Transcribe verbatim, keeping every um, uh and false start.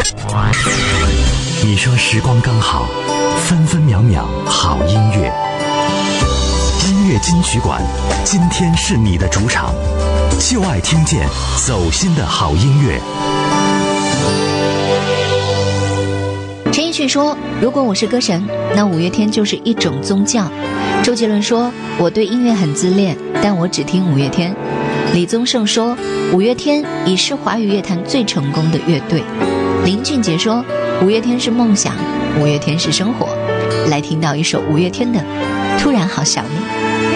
你说时光刚好，分分秒秒好音乐。音乐金曲馆，今天是你的主场，就爱听见走心的好音乐。 陈奕迅说，如果我是歌神，那五月天就是一种宗教。周杰伦说，我对音乐很自恋，但我只听五月天。李宗盛说，五月天已是华语乐坛最成功的乐队。林俊杰说，五月天是梦想，五月天是生活。来听到一首五月天的《突然好想你》。